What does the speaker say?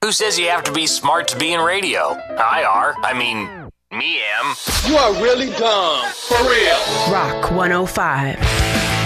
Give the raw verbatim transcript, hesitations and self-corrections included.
Who says you have to be smart to be in radio? I are. I mean, me am. You are really dumb. For real. Rock one oh five.